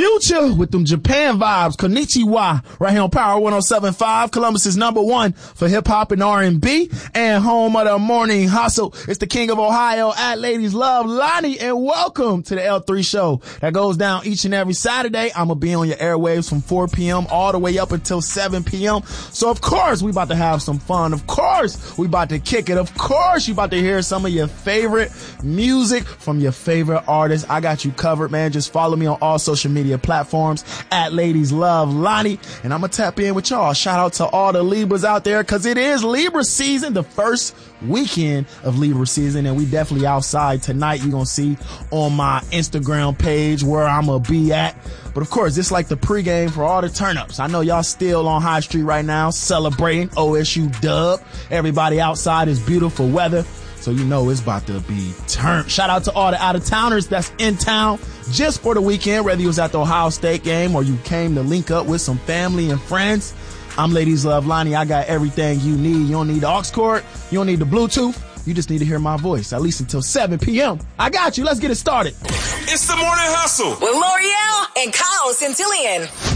Future with them Japan vibes. Konnichiwa. Right here on Power 107.5. Columbus's #1 for hip hop and R&B. And home of the morning hustle. It's the king of Ohio at Ladies Love, Lonnie. And welcome to the L3 show that goes down each and every Saturday. I'm going to be on your airwaves from 4 p.m. all the way up until 7 p.m. So of course we about to have some fun. Of course we about to kick it. Of course you about to hear some of your favorite music from your favorite artists. I got you covered, man. Just follow me on all social media platforms at Ladies Love Lonnie, and I'm gonna tap in with y'all. Shout out to all the Libras out there, cause it is Libra season, the first weekend of Libra season, and we definitely outside tonight. You're gonna see on my Instagram page where I'm gonna be at. But of course, it's like the pregame for all the turn-ups. I know y'all still on High Street right now celebrating OSU dub. Everybody outside is beautiful weather, so you know it's about to be turned. Shout out to all the out-of-towners that's in town just for the weekend, whether you was at the Ohio State game or you came to link up with some family and friends. I'm Ladies Love Lonnie. I got everything you need. You don't need the aux cord. You don't need the Bluetooth. You just need to hear my voice, at least until 7 p.m. I got you. Let's get it started. It's the Morning Hustle with L'Oreal and Kyle Centillion.